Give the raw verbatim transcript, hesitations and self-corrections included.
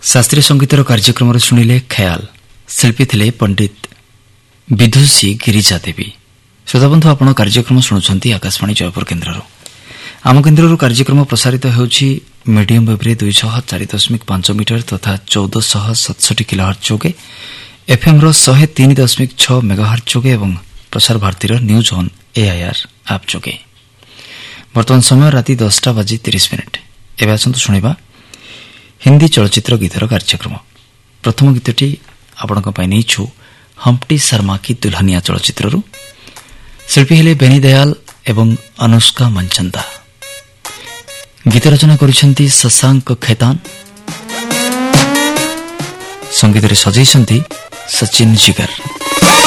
शास्त्रीय संगीतर कार्यक्रम शुणिले ख्याल शिल्पी थिले पंडित विदुषी गिरिजा देवी। श्रोताबंधु आपण कार्यक्रम शुणुंट आकाशवाणी जयपुर केन्द्र आम केन्द्र कार्यक्रम प्रसारित होउछि मीडियम वेव्रे दुईश चार दशमिक पांच मीटर तथा चौदहश सतसठी किलोहर्ट्ज जोगे एफएम रो शहे तीन दशमिक छ मेगाहर्ट्ज जोगे और प्रसार भारतीय न्यूज ऑन एआईआर आप जोगे। वर्तमान समय राति दसटा बाजी तीस मिनिट। एवं आसतु शुणा हिंदी चलचित्र गीतर कार्यक्रम। प्रथम गीतटी आपण छु हम्प्टी शर्मा की दुल्हनिया चलचित्रु। शिल्पी हेले बेनी दयाल एवं अनुष्का मंचंदा। गीत रचना करिसेंती शशांक खेतान। संगीत रे सजाइसेंती सचिन जिगर।